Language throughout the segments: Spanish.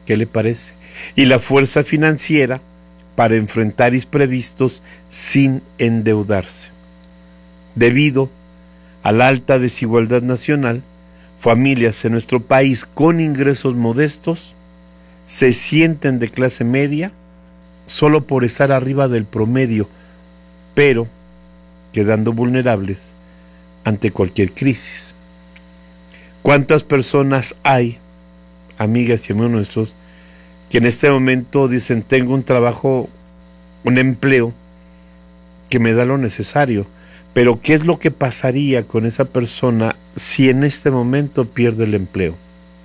¿Qué le parece? Y la fuerza financiera para enfrentar imprevistos sin endeudarse. Debido a la alta desigualdad nacional, familias en nuestro país con ingresos modestos se sienten de clase media solo por estar arriba del promedio, pero quedando vulnerables ante cualquier crisis. ¿Cuántas personas hay, amigas y amigos nuestros, que en este momento dicen: tengo un trabajo, un empleo que me da lo necesario, pero qué es lo que pasaría con esa persona si en este momento pierde el empleo?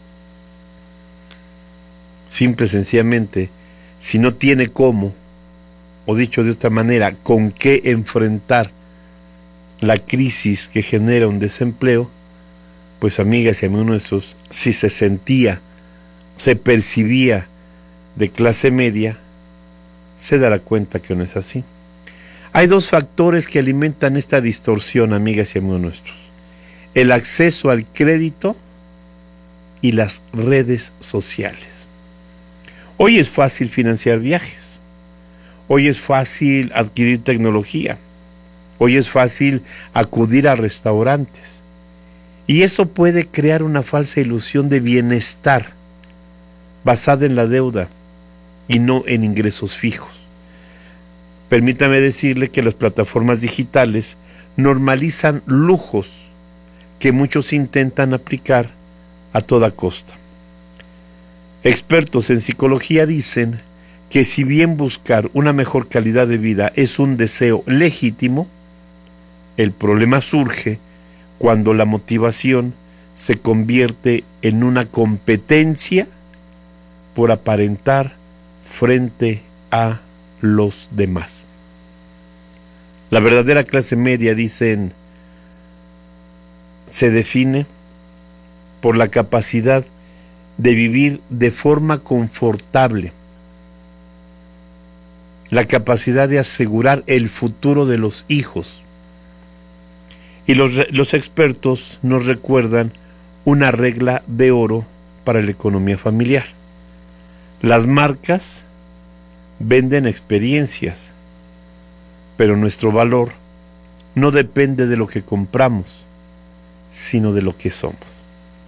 Simple y sencillamente, si no tiene cómo, o dicho de otra manera, con qué enfrentar la crisis que genera un desempleo, pues amigas y amigos nuestros, si se sentía, se percibía de clase media, se dará cuenta que no es así. Hay dos factores que alimentan esta distorsión, amigas y amigos nuestros: el acceso al crédito y las redes sociales. Hoy es fácil financiar viajes, hoy es fácil adquirir tecnología, hoy es fácil acudir a restaurantes, y eso puede crear una falsa ilusión de bienestar basada en la deuda y no en ingresos fijos. Permítame decirle que las plataformas digitales normalizan lujos que muchos intentan aplicar a toda costa. Expertos en psicología dicen que si bien buscar una mejor calidad de vida es un deseo legítimo, el problema surge cuando la motivación se convierte en una competencia por aparentar frente a los demás. La verdadera clase media, dicen, se define por la capacidad de vivir de forma confortable, la capacidad de asegurar el futuro de los hijos. Y los expertos nos recuerdan una regla de oro para la economía familiar. Las marcas venden experiencias, pero nuestro valor no depende de lo que compramos, sino de lo que somos.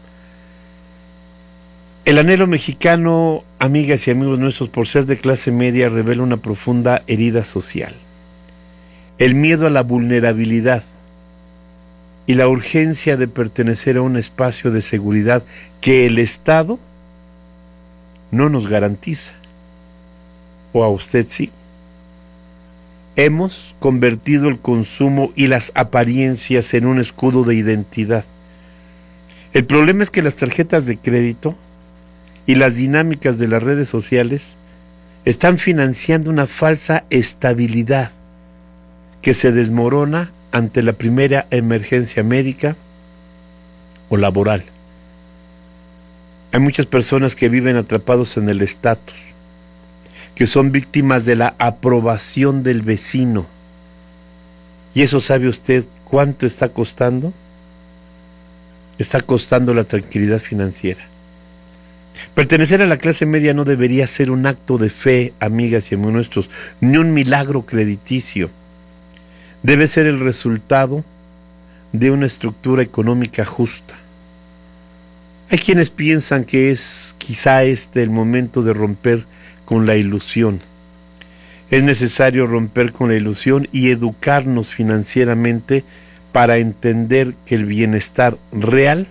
El anhelo mexicano, amigas y amigos nuestros, por ser de clase media, revela una profunda herida social. El miedo a la vulnerabilidad y la urgencia de pertenecer a un espacio de seguridad que el Estado no nos garantiza. ¿O a usted sí? Hemos convertido el consumo y las apariencias en un escudo de identidad. El problema es que las tarjetas de crédito y las dinámicas de las redes sociales están financiando una falsa estabilidad que se desmorona ante la primera emergencia médica o laboral. Hay muchas personas que viven atrapados en el estatus, que son víctimas de la aprobación del vecino. ¿Y eso sabe usted cuánto está costando? Está costando la tranquilidad financiera. Pertenecer a la clase media no debería ser un acto de fe, amigas y amigos nuestros, ni un milagro crediticio. Debe ser el resultado de una estructura económica justa. Hay quienes piensan que es quizá el momento de romper con la ilusión. Es necesario romper con la ilusión y educarnos financieramente para entender que el bienestar real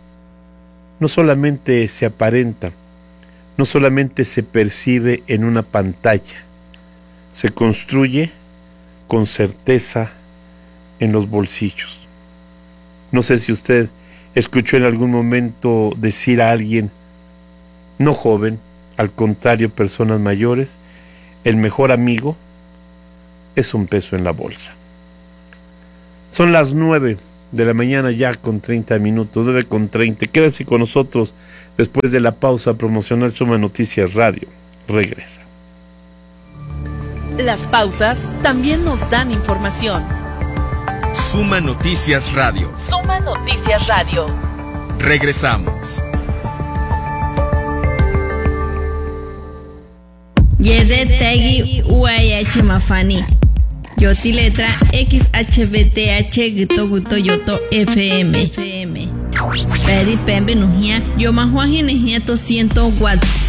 no solamente se aparenta, no solamente se percibe en una pantalla, se construye con certeza en los bolsillos. No sé si usted escuchó en algún momento decir a alguien, no joven, al contrario, personas mayores, el mejor amigo es un peso en la bolsa. Son las 9 de la mañana ya con 30 minutos, 9:30. Quédense con nosotros después de la pausa promocional. Suma Noticias Radio regresa. Las pausas también nos dan información. Suma Noticias Radio. Suma Noticias Radio. Regresamos. Yede tegi UAH mafani. Yoti letra XHBTH guto yoto FM. Seri pembe nujia. Yo mahuaji nejia 200 watts.